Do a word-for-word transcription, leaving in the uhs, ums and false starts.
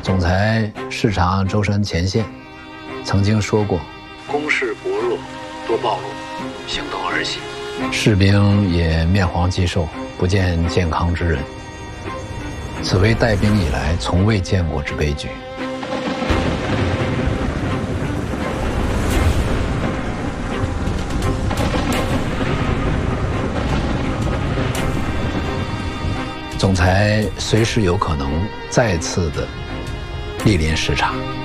总裁视察舟山前线，曾经说过：“ 攻势薄弱，多暴露，形同儿戏。” 士兵也面黄肌瘦，不见健康之人。此为带兵以来从未见过之悲剧。总裁随时有可能再次的莅临视察。